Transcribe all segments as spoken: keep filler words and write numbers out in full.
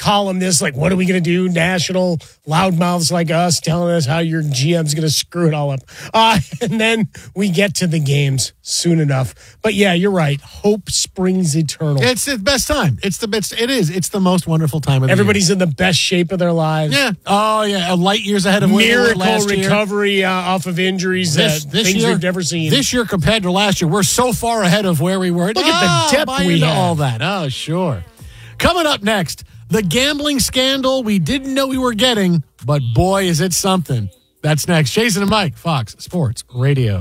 columnists like, what are we going to do? National loudmouths like us telling us how your G M's going to screw it all up. Uh, and then we get to the games soon enough. But yeah, you're right. Hope springs eternal. It's the best time. It's the best. It is. It's the most wonderful time of the Everybody's year. in the best shape of their lives. Yeah. Oh, yeah. A light years ahead of where they were Miracle last year. recovery uh, off of injuries This, that this things year, we've never seen. This year compared to last year, we're so far ahead of where we were. Look oh, at the depth buy we into have. all that. Oh, sure. Coming up next, the gambling scandal we didn't know we were getting, but boy, is it something. That's next. Jason and Mike, Fox Sports Radio.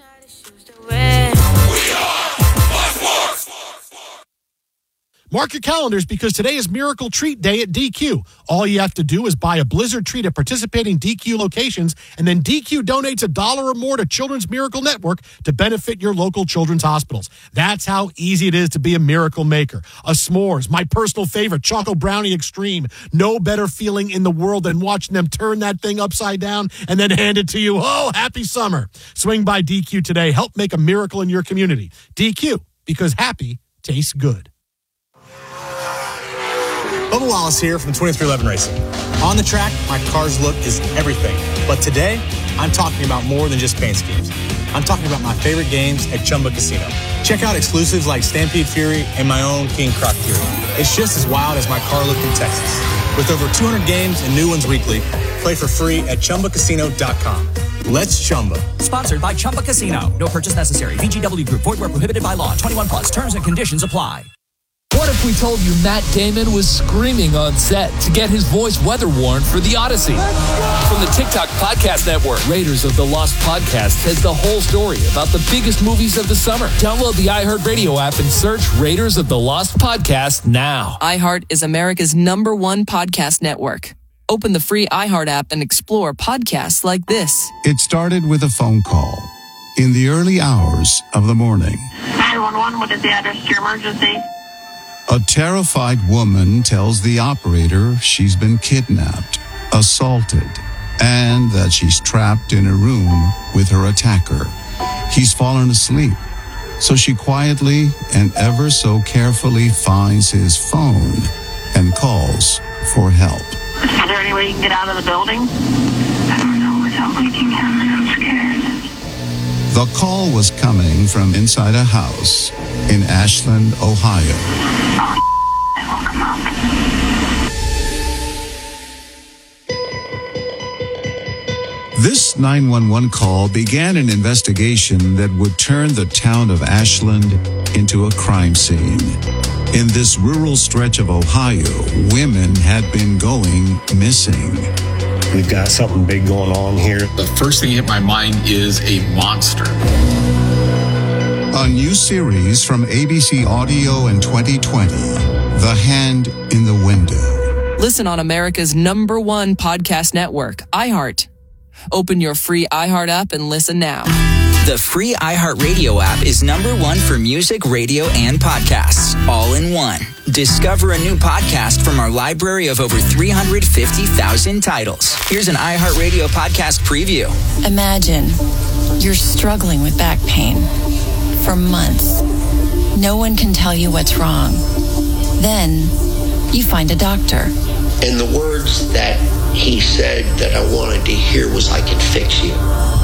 Mark your calendars because today is Miracle Treat Day at D Q. All you have to do is buy a Blizzard treat at participating D Q locations, and then D Q donates a dollar or more to Children's Miracle Network to benefit your local children's hospitals. That's how easy it is to be a miracle maker. A s'mores, my personal favorite, Choco Brownie Extreme. No better feeling in the world than watching them turn that thing upside down and then hand it to you. Oh, happy summer. Swing by D Q today. Help make a miracle in your community. D Q, because happy tastes good. Bubba Wallace here from twenty-three eleven Racing. On the track, my car's look is everything. But today, I'm talking about more than just paint schemes. I'm talking about my favorite games at Chumba Casino. Check out exclusives like Stampede Fury and my own King Croc Fury. It's just as wild as my car look in Texas. With over two hundred games and new ones weekly, play for free at Chumba Casino dot com. Let's Chumba. Sponsored by Chumba Casino. No purchase necessary. V G W Group. Void where prohibited by law. twenty-one plus. Terms and conditions apply. What if we told you Matt Damon was screaming on set to get his voice weather warned for The Odyssey? From the TikTok Podcast Network, Raiders of the Lost Podcast has the whole story about the biggest movies of the summer. Download the iHeartRadio app and search Raiders of the Lost Podcast now. iHeart is America's number one podcast network. Open the free iHeart app and explore podcasts like this. It started with a phone call in the early hours of the morning. nine one one, what is the address to your emergency? A terrified woman tells the operator she's been kidnapped, assaulted, and that she's trapped in a room with her attacker. He's fallen asleep, so she quietly and ever so carefully finds his phone and calls for help. Is there any way you can get out of the building? I don't know without waking him. I'm scared. The call was coming from inside a house in Ashland, Ohio. Oh, I woke him up. This nine one one call began an investigation that would turn the town of Ashland into a crime scene. In this rural stretch of Ohio, women had been going missing. We've got something big going on here. The first thing that hit my mind is a monster. A new series from A B C Audio in twenty twenty, The Hand in the Window. Listen on America's number one podcast network, iHeart. Open your free iHeart app and listen now. The free iHeartRadio app is number one for music, radio, and podcasts, all in one. Discover a new podcast from our library of over three hundred fifty thousand titles. Here's an iHeartRadio podcast preview. Imagine you're struggling with back pain for months. No one can tell you what's wrong. Then you find a doctor. And the words that he said that I wanted to hear was, "I can fix you."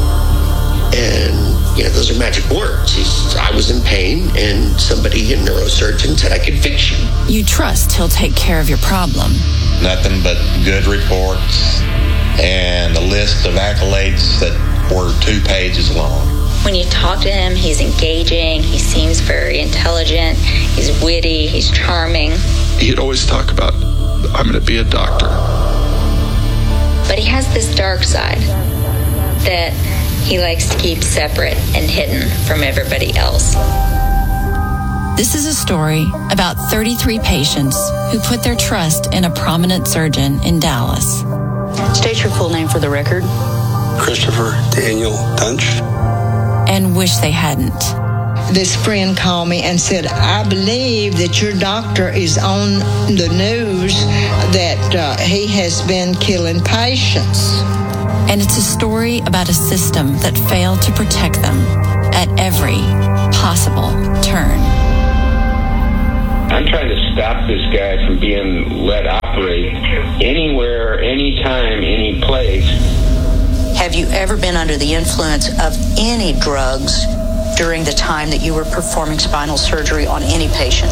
And, you know, those are magic words. He's, I was in pain, and somebody, a neurosurgeon, said I could fix you. You trust he'll take care of your problem. Nothing but good reports and a list of accolades that were two pages long. When you talk to him, he's engaging, he seems very intelligent, he's witty, he's charming. He'd always talk about, I'm going to be a doctor. But he has this dark side that he likes to keep separate and hidden from everybody else. This is a story about thirty-three patients who put their trust in a prominent surgeon in Dallas. State your full name for the record. Christopher Daniel Tunch. And wish they hadn't. This friend called me and said, I believe that your doctor is on the news that uh, he has been killing patients. And it's a story about a system that failed to protect them at every possible turn. I'm trying to stop this guy from being let off operate anywhere, anytime, any place. Have you ever been under the influence of any drugs during the time that you were performing spinal surgery on any patient?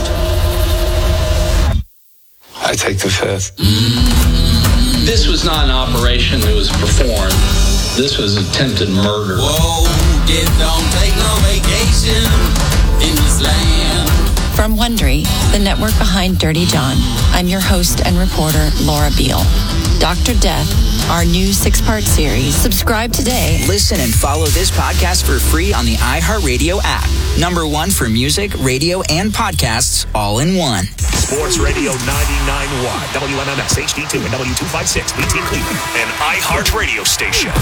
I take the fifth. This was not an operation that was performed. This was attempted murder. Whoa, this don't take no vacation in this land. From Wondery, the network behind Dirty John, I'm your host and reporter, Laura Beale. Doctor Death, our new six-part series. Subscribe today. Listen and follow this podcast for free on the iHeartRadio app. Number one for music, radio, and podcasts all in one. Sports Radio ninety-nine point one, W M M S H D two and W two fifty-six, B T Cleveland, an iHeartRadio station.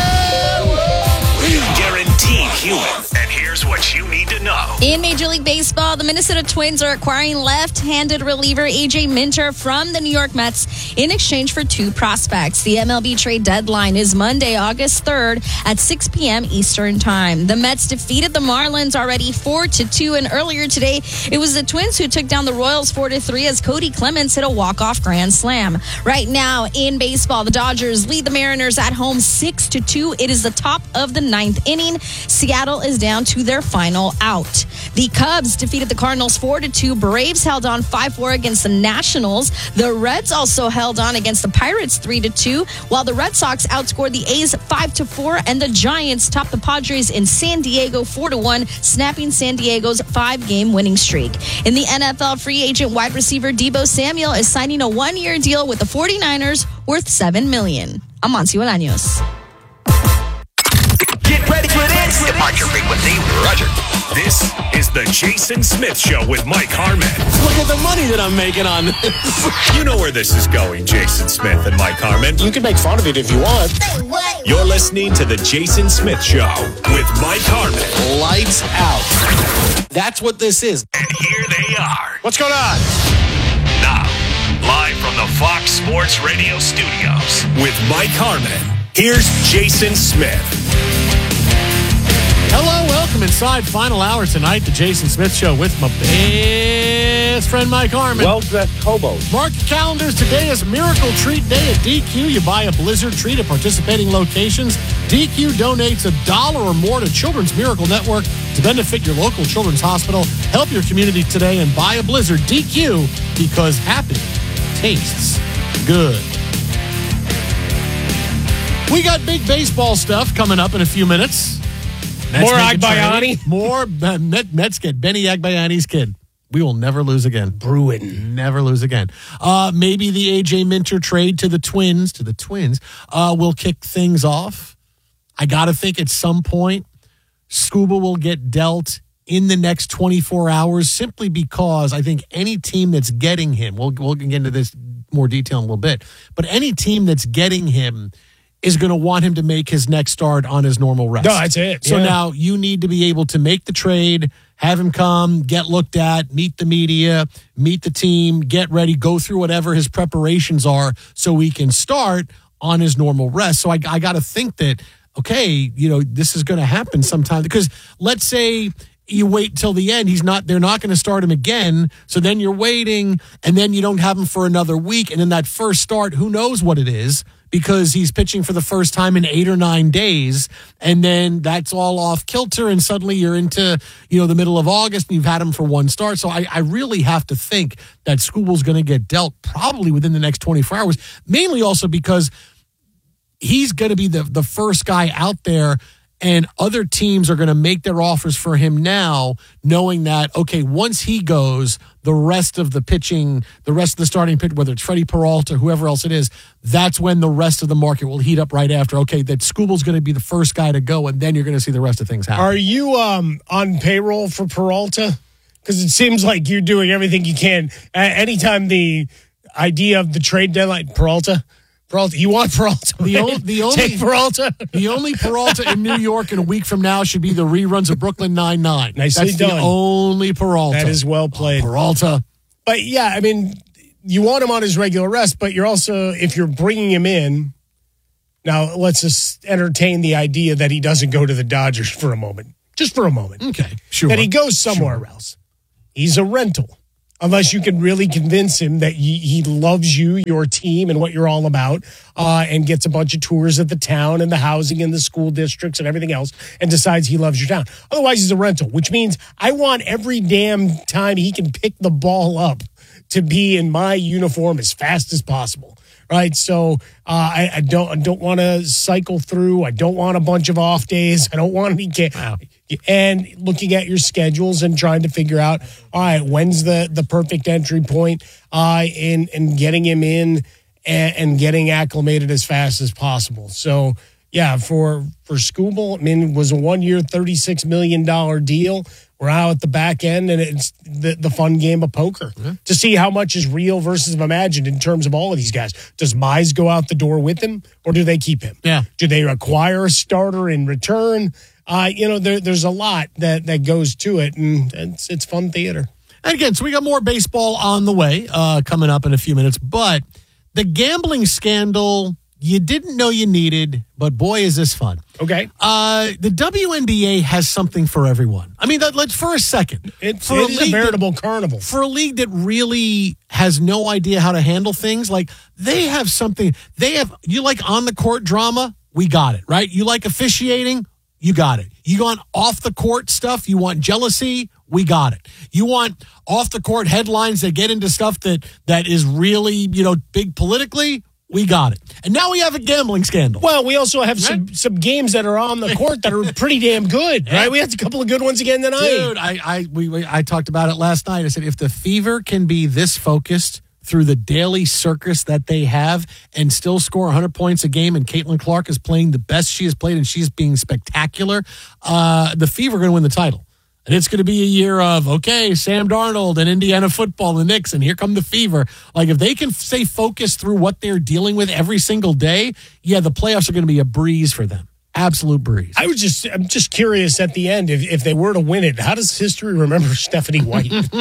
Guaranteed human. And here's what you need to know. In Major League Baseball, the Minnesota Twins are acquiring left-handed reliever A J Minter from the New York Mets in exchange for two prospects. The M L B trade deadline is Monday, August third at six p.m. Eastern Time. The Mets defeated the Marlins already four to two, and earlier today, it was the Twins who took down the Royals four to three as Cody Clemens hit a walk-off grand slam. Right now in baseball, the Dodgers lead the Mariners at home six to two. It is the top of the ninth inning. Seattle is down to their final out. The Cubs defeated the Cardinals four to two. Braves held on five four against the Nationals. The Reds also held on against the Pirates three to two, while the Red Sox outscored the A's five to four, and the Giants topped the Padres in San Diego four to one, snapping San Diego's five-game winning streak. In the N F L, free agent wide receiver Deebo Samuel is signing a one-year deal with the 49ers worth seven million dollars. I'm Monty Bolaños. Get ready for this. Departure frequency, Roger. This is the Jason Smith Show with Mike Harmon. Look at the money that I'm making on this. You know where this is going, Jason Smith and Mike Harmon. You can make fun of it if you want. You're listening to the Jason Smith Show with Mike Harmon. Lights out. That's what this is. And here they are. What's going on? Now, live from the Fox Sports Radio studios with Mike Harmon. Here's Jason Smith. Hello, welcome inside final hour tonight, the Jason Smith Show with my best friend Mike Harmon. Well-dressed hobos. Mark your calendars. Today is Miracle Treat Day at D Q. You buy a Blizzard treat at participating locations. D Q donates a dollar or more to Children's Miracle Network to benefit your local children's hospital. Help your community today and buy a Blizzard. D Q, because happy tastes good. We got big baseball stuff coming up in a few minutes. Mets More Agbayani. More uh, Met, Mets get Benny Agbayani's kid. We will never lose again. Bruin. Never lose again. Uh, maybe the A J Minter trade to the Twins, to the Twins, uh, will kick things off. I got to think at some point, Scuba will get dealt in the next twenty-four hours simply because I think any team that's getting him, we'll, we'll get into this more detail in a little bit, but any team that's getting him is going to want him to make his next start on his normal rest. No, that's it. So yeah. now you need to be able to make the trade, have him come, get looked at, meet the media, meet the team, get ready, go through whatever his preparations are so he can start on his normal rest. So I, I got to think that, okay, you know, this is going to happen sometime because let's say you wait till the end. He's not, they're not going to start him again. So then you're waiting and then you don't have him for another week. And in that first start, who knows what it is? Because he's pitching for the first time in eight or nine days, and then that's all off kilter, and suddenly you're into, you know, the middle of August, and you've had him for one start. So I, I really have to think that Scuba's going to get dealt probably within the next twenty-four hours, mainly also because he's going to be the, the first guy out there, and other teams are going to make their offers for him now, knowing that, okay, once he goes, the rest of the pitching, the rest of the starting pitch, whether it's Freddie Peralta, whoever else it is, that's when the rest of the market will heat up right after. Okay, that Scuba's going to be the first guy to go, and then you're going to see the rest of things happen. Are you um, on payroll for Peralta? Because it seems like you're doing everything you can. Uh, anytime the idea of the trade deadline, Peralta, Peralta, you want Peralta? The, right? o- the only Take Peralta. The only Peralta in New York in a week from now should be the reruns of Brooklyn Nine-Nine. Nicely That's done. the only Peralta. That is well played. Oh, Peralta. But yeah, I mean, you want him on his regular rest, but you're also, if you're bringing him in, now let's just entertain the idea that he doesn't go to the Dodgers for a moment. Just for a moment. Okay, sure. That he goes somewhere sure. else. He's a rental. unless you can really convince him that he, he loves you, your team, and what you're all about, uh, and gets a bunch of tours of the town and the housing and the school districts and everything else, and decides he loves your town. Otherwise, he's a rental, which means I want every damn time he can pick the ball up to be in my uniform as fast as possible. Right, so uh, I, I don't I don't want to cycle through. I don't want a bunch of off days. I don't want any ga- wow. And looking at your schedules and trying to figure out, all right, when's the, the perfect entry point uh, in and getting him in and, and getting acclimated as fast as possible. So yeah, for for Skubal, I mean, it was a one year, thirty-six million dollars deal. We're out at the back end, and it's the, the fun game of poker mm-hmm. to see how much is real versus imagined in terms of all of these guys. Does Mize go out the door with him, or do they keep him? Yeah. Do they acquire a starter in return? Uh, you know, there, there's a lot that, that goes to it, and it's, it's fun theater. And again, so we got more baseball on the way uh, coming up in a few minutes, but the gambling scandal you didn't know you needed, but boy, is this fun. Okay. Uh, the W N B A has something for everyone. I mean, that, let's for a second. It's, for it a is a veritable that, carnival. For a league that really has no idea how to handle things, like they have something. They have, you like on the court drama? We got it, right? You like officiating? You got it. You want off the court stuff? You want jealousy? We got it. You want off the court headlines that get into stuff that that is really, you know, big politically? We got it. And now we have a gambling scandal. Well, we also have right? some some games that are on the court that are pretty damn good, right? We had a couple of good ones again tonight. Dude, I I we, we I talked about it last night. I said if the Fever can be this focused through the daily circus that they have and still score one hundred points a game, and Caitlin Clark is playing the best she has played and she's being spectacular, uh, the Fever are going to win the title. And it's going to be a year of, okay, Sam Darnold and Indiana football and the Knicks, and here come the Fever. Like, if they can stay focused through what they're dealing with every single day, yeah, the playoffs are going to be a breeze for them. Absolute breeze. I was just, I'm just curious at the end, if, if they were to win it, how does history remember Stephanie White? uh,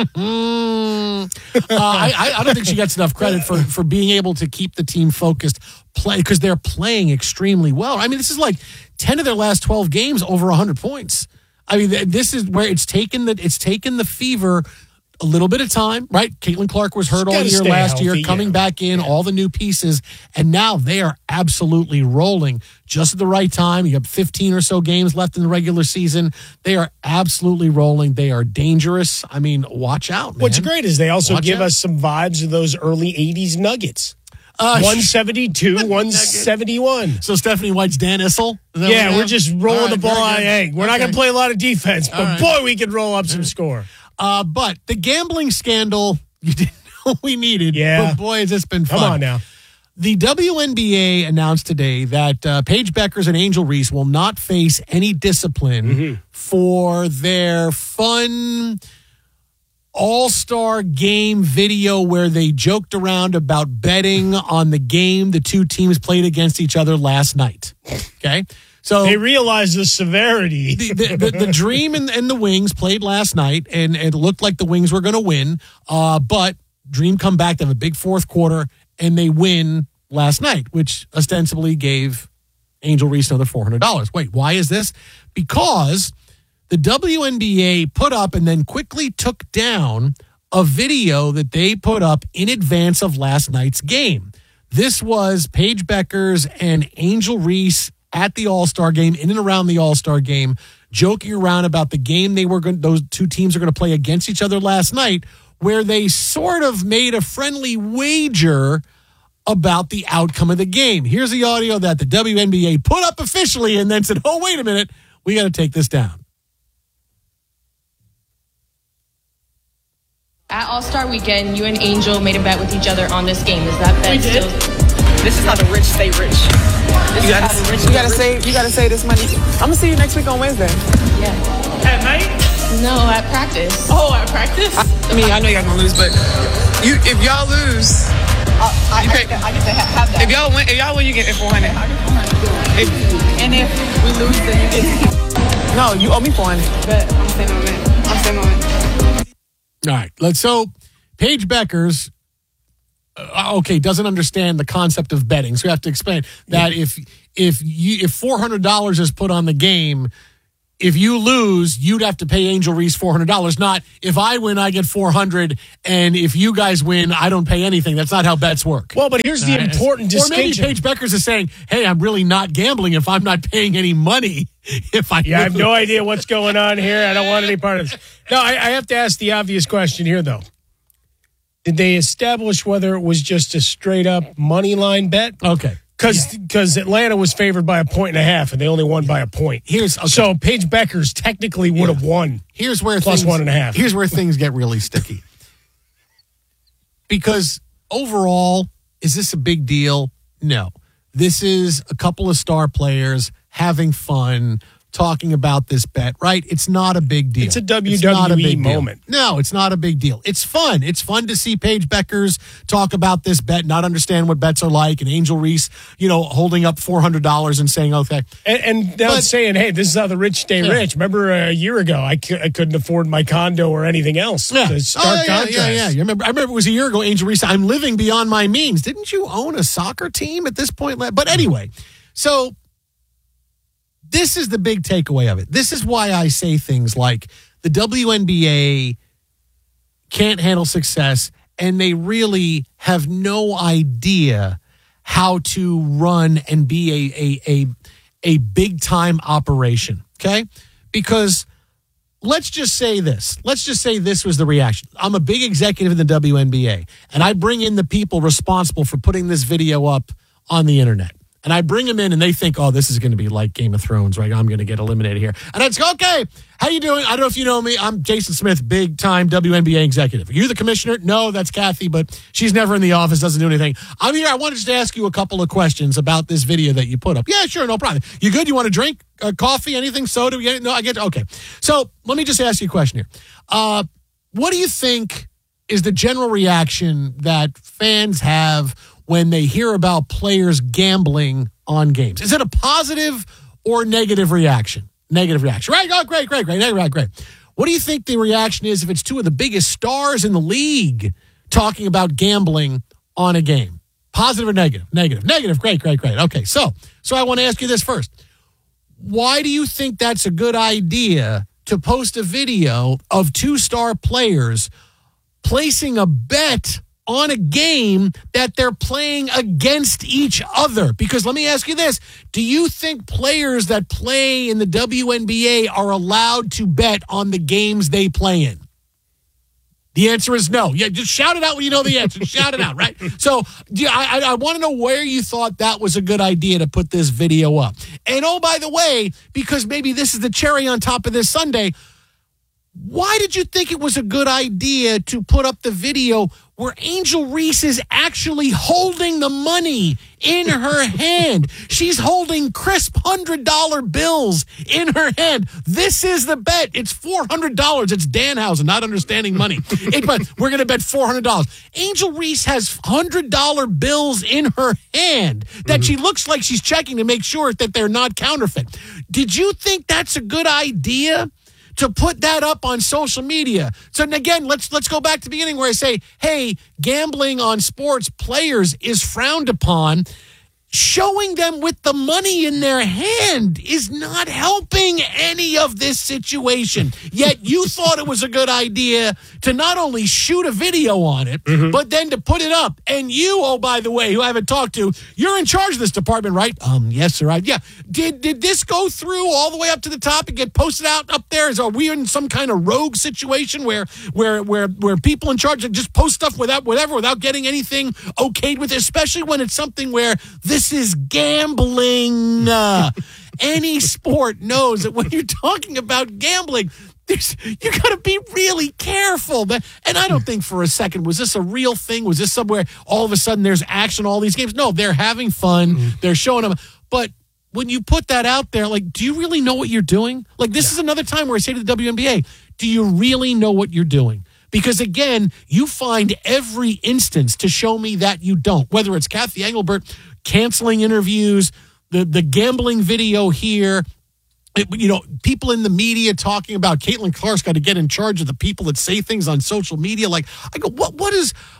I, I don't think she gets enough credit for, for being able to keep the team focused, play because they're playing extremely well. I mean, this is like ten of their last twelve games over one hundred points. I mean, this is where it's taken the it's taken the Fever a little bit of time, right? Caitlin Clark was hurt all year last healthy, year, coming yeah. back in, yeah. all the new pieces, and now they are absolutely rolling just at the right time. You have fifteen or so games left in the regular season. They are absolutely rolling. They are dangerous. I mean, watch out, man. What's great is they also watch give out. us some vibes of those early eighties Nuggets. Uh, one seventy-two, one seventy-one. So Stephanie White's Dan Issel? Yeah, we we're just rolling right, the ball. Hey, we're okay. not going to play a lot of defense, but right. boy, we can roll up some score. Uh, but the gambling scandal, you didn't know we needed. Yeah. But boy, has this been fun. Come on now. The W N B A announced today that uh, Paige Beckers and Angel Reese will not face any discipline mm-hmm. for their fun all-star game video where they joked around about betting on the game the two teams played against each other last night. Okay? So they realized the severity. the, the, the, the Dream and, and the Wings played last night, and it looked like the Wings were going to win. Uh, but Dream come back, they have a big fourth quarter, and they win last night, which ostensibly gave Angel Reese another four hundred dollars. Wait, why is this? Because the W N B A put up and then quickly took down a video that they put up in advance of last night's game. This was Paige Beckers and Angel Reese at the All-Star game, in and around the All-Star game, joking around about the game they were going. Those two teams are going to play against each other last night, where they sort of made a friendly wager about the outcome of the game. Here's the audio that the W N B A put up officially and then said, oh, wait a minute, we got to take this down. At All-Star Weekend, you and Angel made a bet with each other on this game. Is that bet we did. still? This is how the rich stay rich. This you gotta, rich you gotta save. You gotta save this money. I'm gonna see you next week on Wednesday. Yeah. At night? No, at practice. Oh, at practice? I, I mean, I know y'all gonna lose, but you, if y'all lose, uh, I, you I, pay, get to, I get to have that. If y'all win, if y'all win, you get four hundred. If, and if we lose, then you get. No, you owe me four hundred. Bet. I'm staying on it. I'm staying on it. All right, let's. So, Paige Beckers, uh, okay, doesn't understand the concept of betting, so we have to explain that if if you if four hundred dollars is put on the game, if you lose, you'd have to pay Angel Reese four hundred dollars. Not if I win, I get four hundred dollars, and if you guys win, I don't pay anything. That's not how bets work. Well, but here's the Uh, important Or maybe distinction. Paige Beckers is saying, hey, I'm really not gambling if I'm not paying any money. If I Yeah, I have no idea what's going on here. I don't want any part of this. No, I, I have to ask the obvious question here, though. Did they establish whether it was just a straight-up money line bet? Okay. Because Atlanta was favored by a point and a half, and they only won by a point. Here's okay. So Paige Beckers technically would have won. Here's where plus things, one and a half. Here's where things get really sticky. Because overall, is this a big deal? No. This is a couple of star players having fun, talking about this bet, right? It's not a big deal. It's a W W E It's not a big moment. Deal. No, it's not a big deal. It's fun. It's fun to see Paige Beckers talk about this bet, not understand what bets are like, and Angel Reese, you know, holding up four hundred dollars and saying, okay. And, and now But- it's saying, hey, this is how the rich stay Yeah. rich. Remember a year ago, I, c- I couldn't afford my condo or anything else. Yeah. The Oh, stark yeah, yeah, contrast. yeah, yeah. You remember, I remember it was a year ago, Angel Reese, I'm living beyond my means. Didn't you own a soccer team at this point? But anyway, so this is the big takeaway of it. This is why I say things like the W N B A can't handle success, and they really have no idea how to run and be a a a, a big time operation. Okay, because let's just say this. Let's just say this was the reaction. I'm a big executive in the W N B A, and I bring in the people responsible for putting this video up on the internet. And I bring them in, and they think, oh, this is going to be like Game of Thrones, right? I'm going to get eliminated here. And I'd say, okay, how you doing? I don't know if you know me. I'm Jason Smith, big-time W N B A executive. Are you the commissioner? No, that's Kathy, but she's never in the office, doesn't do anything. I'm here. I wanted just to ask you a couple of questions about this video that you put up. Yeah, sure, no problem. You good? You want a drink? Uh, coffee? Anything? Soda? Yeah, no, I get okay. So let me just ask you a question here. Uh, what do you think is the general reaction that fans have when they hear about players gambling on games? Is it a positive or negative reaction? Negative reaction. Right? Oh, great, great, great. Negative, great. What do you think the reaction is if it's two of the biggest stars in the league talking about gambling on a game? Positive or negative? Negative. Negative. Great, great, great. Okay, so so I want to ask you this first. Why do you think that's a good idea to post a video of two star players placing a bet on a game that they're playing against each other? Because let me ask you this. Do you think players that play in the W N B A are allowed to bet on the games they play in? The answer is no. Yeah, just shout it out when you know the answer. Shout it out, right? So yeah, I, I, I want to know where you thought that was a good idea to put this video up. And oh, by the way, because maybe this is the cherry on top of this sundae, why did you think it was a good idea to put up the video where Angel Reese is actually holding the money in her hand? She's holding crisp one hundred dollar bills in her hand. This is the bet. It's four hundred dollars. It's Danhausen, not understanding money. It, but we're going to bet four hundred dollars. Angel Reese has one hundred dollar bills in her hand that she looks like she's checking to make sure that they're not counterfeit. Did you think that's a good idea to put that up on social media? So again, let's let's go back to the beginning where I say, hey, gambling on sports players is frowned upon. Showing them with the money in their hand is not helping any of this situation. Yet you thought it was a good idea to not only shoot a video on it, mm-hmm. but then to put it up. And you, oh, by the way, who I haven't talked to, you're in charge of this department, right? Um, yes, sir. I, yeah. Did did this go through all the way up to the top and get posted out up there? Is, are we in some kind of rogue situation where where where where people in charge just post stuff without whatever without getting anything okayed with it, especially when it's something where this is gambling. Uh, any sport knows that when you're talking about gambling, there's, you got to be really careful. But, and I don't think for a second, was this a real thing? Was this somewhere all of a sudden there's action, all these games? No, they're having fun. Mm-hmm. They're showing them. But when you put that out there, like, do you really know what you're doing? Like, this yeah. is another time where I say to the W N B A, do you really know what you're doing? Because, again, you find every instance to show me that you don't, whether it's Kathy Engelbert canceling interviews, the, the gambling video here, it, you know, people in the media talking about Caitlin Clark's got to get in charge of the people that say things on social media. Like, I go, what, what is,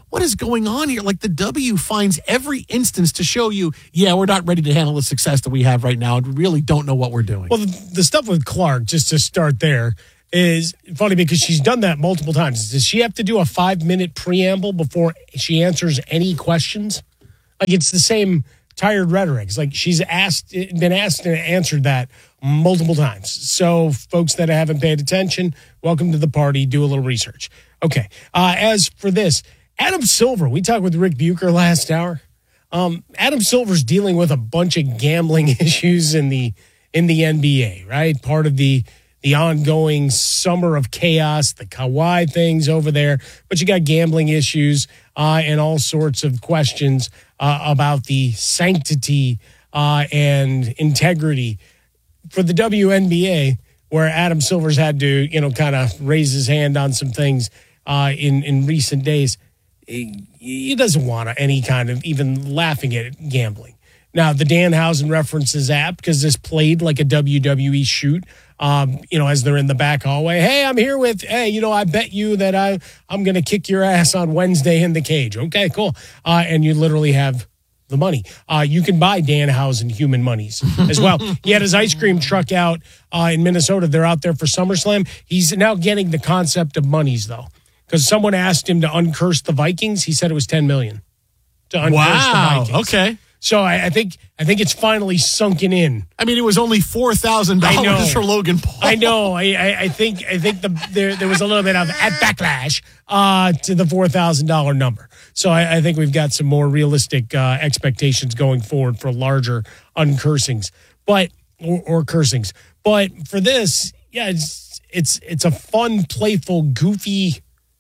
what is going on here? Like the W finds every instance to show you, yeah, we're not ready to handle the success that we have right now. And we really don't know what we're doing. Well, the, the stuff with Clark, just to start there, is funny because she's done that multiple times. Does she have to do a five-minute preamble before she answers any questions? Like, it's the same tired rhetoric. It's like she's asked, been asked and answered that multiple times. So, folks that haven't paid attention, welcome to the party. Do a little research. Okay. Uh, as for this, Adam Silver, we talked with Rick Bucher last hour. Um, Adam Silver's dealing with a bunch of gambling issues in the in the N B A, right? Part of the the ongoing summer of chaos, the Kawhi things over there, but you got gambling issues uh, and all sorts of questions uh, about the sanctity uh, and integrity for the W N B A, where Adam Silver's had to, you know, kind of raise his hand on some things uh, in, in recent days. He, he doesn't want any kind of even laughing at gambling. Now, the Danhausen references app, because this played like a W W E shoot, um, you know, as they're in the back hallway. Hey, I'm here with, hey, you know, I bet you that I, I'm going to kick your ass on Wednesday in the cage. Okay, cool. Uh, and you literally have the money. Uh, you can buy Danhausen human monies as well. He had his ice cream truck out uh, in Minnesota. They're out there for SummerSlam. He's now getting the concept of monies, though, because someone asked him to uncurse the Vikings. He said it was ten million dollars to uncurse wow. the Vikings. Okay. So I, I think I think it's finally sunken in. I mean, it was only four thousand dollars for Logan Paul. I know. I, I, I think I think the there there was a little bit of at backlash uh, to the four thousand dollar number. So I, I think we've got some more realistic uh, expectations going forward for larger uncursings, but or, or cursings. But for this, yeah, it's it's it's a fun, playful, goofy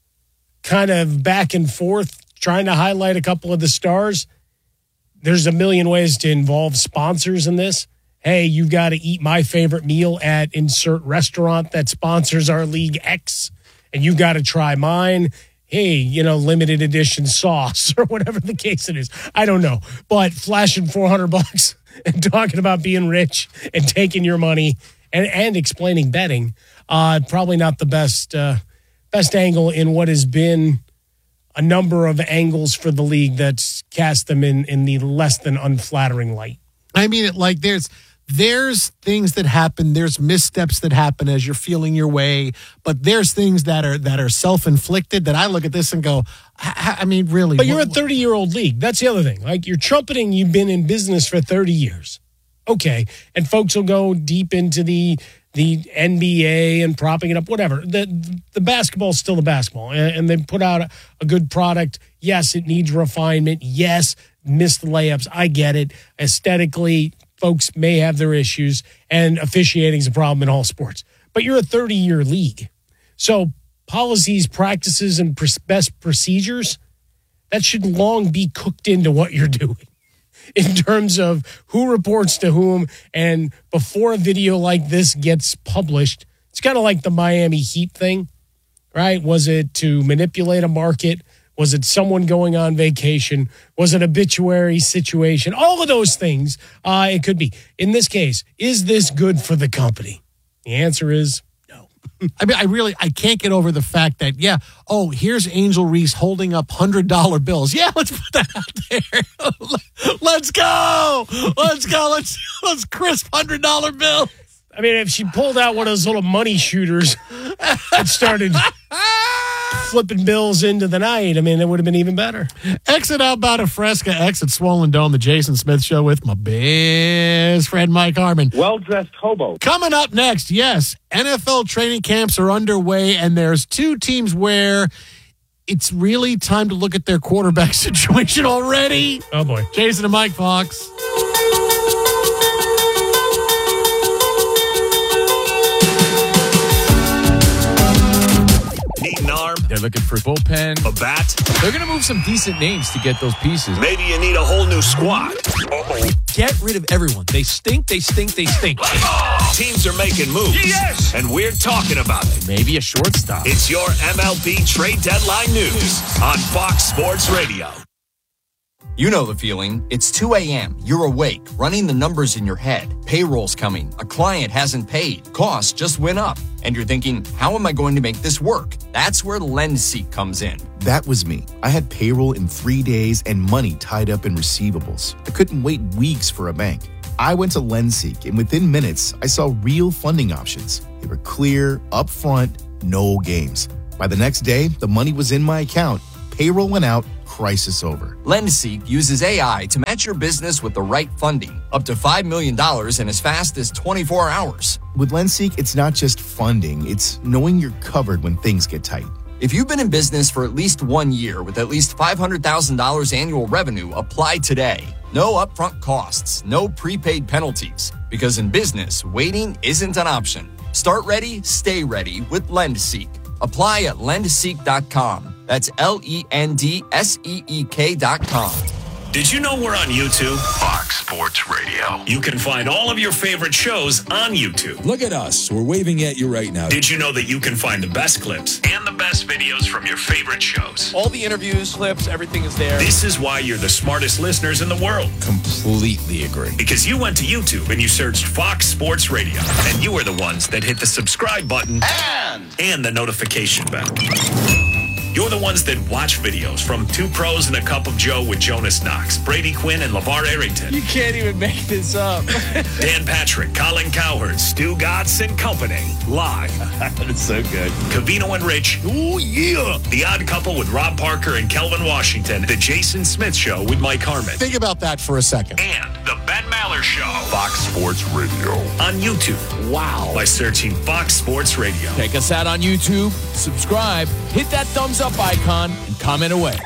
kind of back and forth, trying to highlight a couple of the stars. There's a million ways to involve sponsors in this. Hey, you've got to eat my favorite meal at insert restaurant that sponsors our League X, and you've got to try mine. Hey, you know, limited edition sauce or whatever the case it is. I don't know. But flashing four hundred bucks and talking about being rich and taking your money and, and explaining betting, uh, probably not the best, uh, best angle in what has been a number of angles for the league that's cast them in, in the less than unflattering light. I mean, it like there's there's things that happen, there's missteps that happen as you're feeling your way, but there's things that are that are self-inflicted that I look at this and go, I, I mean, really. But you're a thirty-year-old league. That's the other thing. Like, you're trumpeting you've been in business for thirty years. Okay, and folks will go deep into the the N B A and propping it up, whatever. The the basketball is still the basketball, and, and they put out a, a good product. Yes, it needs refinement. Yes, missed layups. I get it. Aesthetically, folks may have their issues, and officiating is a problem in all sports. But you're a thirty-year league. So policies, practices, and pr- best procedures, that should long be cooked into what you're doing in terms of who reports to whom. And before a video like this gets published, it's kind of like the Miami Heat thing, right? Was it to manipulate a market? Was it someone going on vacation? Was it an obituary situation? All of those things uh, it could be. In this case, is this good for the company? The answer is no. I mean, I really, I can't get over the fact that, yeah, oh, here's Angel Reese holding up one hundred dollar bills. Yeah, let's put that out there. Let's go. Let's go. Let's, let's crisp one hundred dollar bills. I mean, if she pulled out one of those little money shooters and started flipping bills into the night, I mean, it would have been even better. Exit Outbound of Fresca, exit Swollen Dome, the Jason Smith Show with my best friend Mike Harmon. Well-dressed hobo. Coming up next, yes, N F L training camps are underway, and there's two teams where it's really time to look at their quarterback situation already. Oh, boy. Jason and Mike Fox. Need an arm? They're looking for bullpen, a bat. They're going to move some decent names to get those pieces. Maybe you need a whole new squad. Uh-oh. Get rid of everyone. They stink, they stink, they stink. Oh, teams are making moves. Yes! And we're talking about it. Maybe a shortstop. It's your M L B trade deadline news on Fox Sports Radio. You know the feeling. It's two a.m. You're awake, running the numbers in your head. Payroll's coming. A client hasn't paid. Costs just went up. And you're thinking, how am I going to make this work? That's where LendSeek comes in. That was me. I had payroll in three days and money tied up in receivables. I couldn't wait weeks for a bank. I went to LendSeek, and within minutes, I saw real funding options. They were clear, upfront, no games. By the next day, the money was in my account. Payroll went out. Crisis over. LendSeek uses A I to match your business with the right funding, up to five million dollars in as fast as twenty-four hours. With LendSeek, it's not just funding, it's knowing you're covered when things get tight. If you've been in business for at least one year with at least five hundred thousand dollars annual revenue, apply today. No upfront costs, no prepaid penalties, because in business, waiting isn't an option. Start ready, stay ready with LendSeek. Apply at lend seek dot com. That's L E N D S E E K dot com. Did you know we're on YouTube? Fox Sports Radio. You can find all of your favorite shows on YouTube. Look at us. We're waving at you right now. Did you know that you can find the best clips and the best videos from your favorite shows? All the interviews, clips, everything is there. This is why you're the smartest listeners in the world. Completely agree. Because you went to YouTube and you searched Fox Sports Radio. And you are the ones that hit the subscribe button and, and the notification bell. You're the ones that watch videos from Two Pros and a Cup of Joe with Jonas Knox, Brady Quinn, and LeVar Arrington. You can't even make this up. Dan Patrick, Colin Cowherd, Stu Gotts and Company. Live. That's so good. Covino and Rich. Oh, yeah. The Odd Couple with Rob Parker and Kelvin Washington. The Jason Smith Show with Mike Harmon. Think about that for a second. And the Ben Maller Show. Fox Sports Radio. On YouTube. Wow. By searching Fox Sports Radio. Check us out on YouTube. Subscribe. Hit that thumbs up icon and comment away.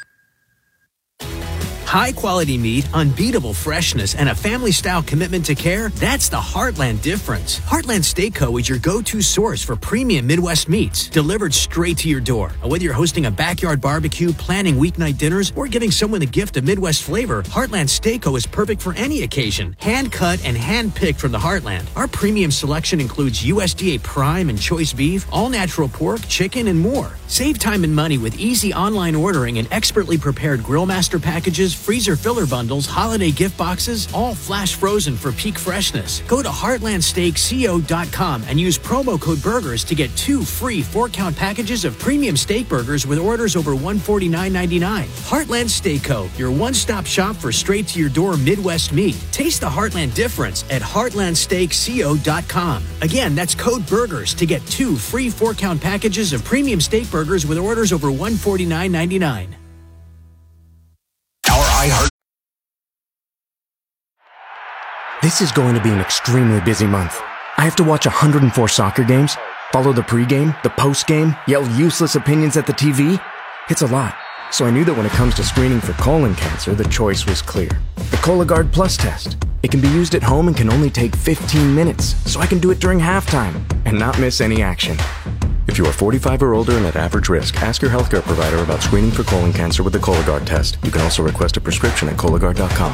High quality meat, unbeatable freshness, and a family style commitment to care. That's the Heartland difference. Heartland Steak Co. is your go-to source for premium Midwest meats delivered straight to your door. Whether you're hosting a backyard barbecue, planning weeknight dinners, or giving someone a gift of Midwest flavor, Heartland Steak Co. is perfect for any occasion. Hand cut and hand picked from the Heartland. Our premium selection includes U S D A prime and choice beef, all natural pork, chicken, and more. Save time and money with easy online ordering and expertly prepared grill master packages, freezer filler bundles, holiday gift boxes, all flash frozen for peak freshness. Go to heartland steak co dot com and use promo code BURGERS to get two free four-count packages of premium steak burgers with orders over one hundred forty-nine ninety-nine. Heartland Steak Co., your one-stop shop for straight-to-your-door Midwest meat. Taste the Heartland difference at heartland steak co dot com. Again, that's code BURGERS to get two free four-count packages of premium steak burgers with orders over one hundred forty-nine ninety-nine. iHeart. This is going to be an extremely busy month. I have to watch one hundred four soccer games, follow the pregame, the postgame, yell useless opinions at the T V. It's a lot. So I knew that when it comes to screening for colon cancer, the choice was clear. The Cologuard Plus test. It can be used at home and can only take fifteen minutes, so I can do it during halftime and not miss any action. If you are forty-five or older and at average risk, ask your healthcare provider about screening for colon cancer with the Cologuard test. You can also request a prescription at Cologuard dot com.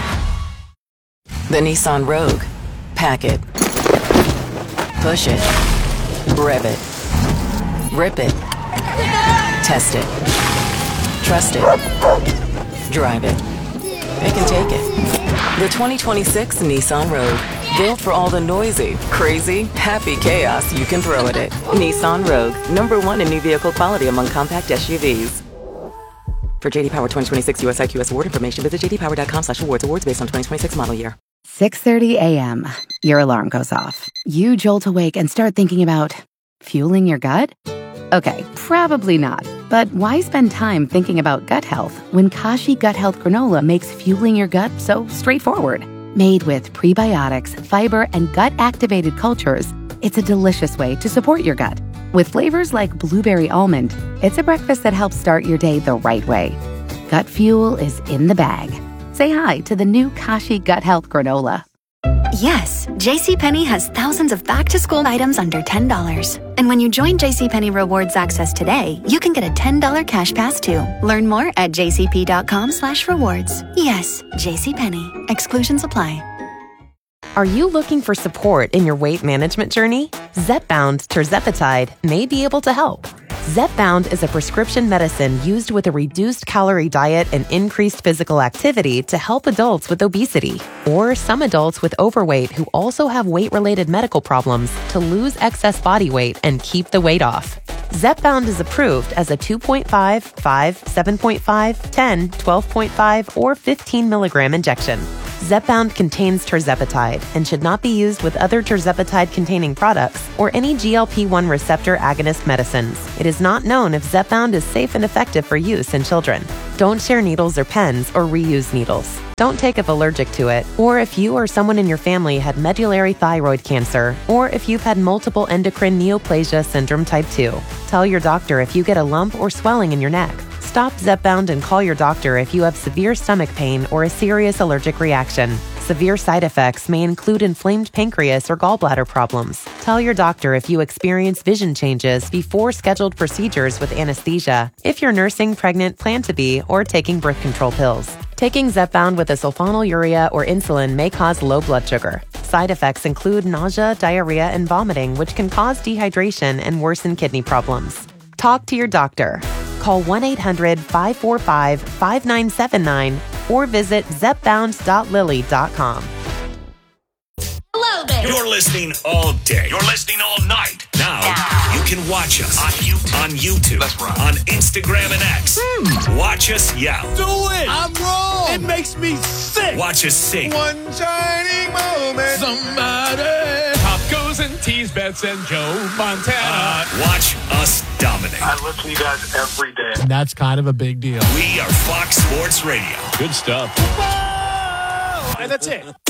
The Nissan Rogue. Pack it. Push it. Rev it. Rip it. Test it. Trust it. Drive it. It can take it. The twenty twenty-six Nissan Rogue. Built for all the noisy, crazy, happy chaos you can throw at it. Nissan Rogue, number one in new vehicle quality among compact S U Vs. For J D Power twenty twenty-six U S I Q S award information, visit j d power dot com slash awards. Awards based on twenty twenty-six model year. six thirty a.m. Your alarm goes off. You jolt awake and start thinking about fueling your gut? Okay, probably not. But why spend time thinking about gut health when Kashi Gut Health Granola makes fueling your gut so straightforward? Made with prebiotics, fiber, and gut-activated cultures, it's a delicious way to support your gut. With flavors like blueberry almond, it's a breakfast that helps start your day the right way. Gut fuel is in the bag. Say hi to the new Kashi Gut Health Granola. Yes, JCPenney has thousands of back-to-school items under ten dollars. And when you join JCPenney Rewards Access today, you can get a ten dollars cash pass too. Learn more at j c p dot com slash rewards. Yes, JCPenney. Exclusions apply. Are you looking for support in your weight management journey? Zepbound tirzepatide may be able to help. Zepbound is a prescription medicine used with a reduced calorie diet and increased physical activity to help adults with obesity, or some adults with overweight who also have weight-related medical problems to lose excess body weight and keep the weight off. Zepbound is approved as a two point five, five, seven point five, ten, twelve point five, or fifteen milligram injection. Zepbound contains tirzepatide and should not be used with other tirzepatide-containing products or any G L P one receptor agonist medicines. It is not known if Zepbound is safe and effective for use in children. Don't share needles or pens or reuse needles. Don't take if allergic to it, or if you or someone in your family had medullary thyroid cancer, or if you've had multiple endocrine neoplasia syndrome type two. Tell your doctor if you get a lump or swelling in your neck. Stop Zepbound and call your doctor if you have severe stomach pain or a serious allergic reaction. Severe side effects may include inflamed pancreas or gallbladder problems. Tell your doctor if you experience vision changes before scheduled procedures with anesthesia, if you're nursing, pregnant, plan to be, or taking birth control pills. Taking Zepbound with a sulfonylurea or insulin may cause low blood sugar. Side effects include nausea, diarrhea, and vomiting, which can cause dehydration and worsen kidney problems. Talk to your doctor. Call one eight hundred, five four five, five nine seven nine or visit zepbound dot lilly dot com. Hello there. You're listening all day. You're listening all night. Now you can watch us on YouTube, on, YouTube, That's right. on Instagram and X. Hmm. Watch us yell. Do it. I'm wrong. It makes me sick. Watch us sing. One shining moment. Somebody. Pop goes and tease Bets and Joe Montana. Uh, watch us dominate. I listen to you guys every day. And that's kind of a big deal. We are Fox Sports Radio. Good stuff. And that's it.